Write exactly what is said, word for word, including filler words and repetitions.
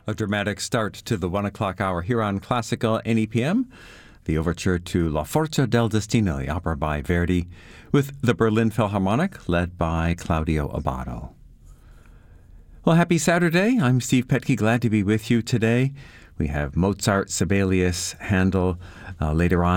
A dramatic start to the one o'clock hour here on Classical N E P M. The overture to La Forza del Destino, the opera by Verdi, with the Berlin Philharmonic, led by Claudio Abbado. Well, happy Saturday. I'm Steve Petke, glad to be with you today. We have Mozart, Sibelius, Handel uh, later on.